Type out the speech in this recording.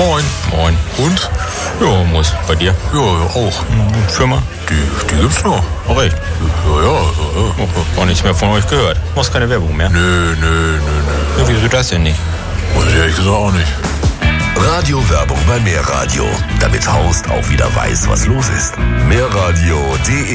Moin. Moin. Und? Ja, muss. Bei dir? Ja, auch. Firma? Die gibt's noch. Oh, recht. Ja. Auch nichts mehr von euch gehört. Machst keine Werbung mehr? Nö. Ja, wieso das denn nicht? Weiß ich ehrlich gesagt auch nicht. Radiowerbung bei Mehrradio, damit Horst auch wieder weiß, was los ist. Mehrradio.de